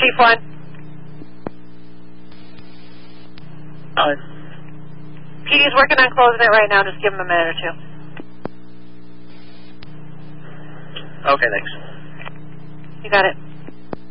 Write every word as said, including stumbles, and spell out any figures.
Chief one. Uh, P D's working on closing it right now. Just give him a minute or two. okay, thanks. You got it.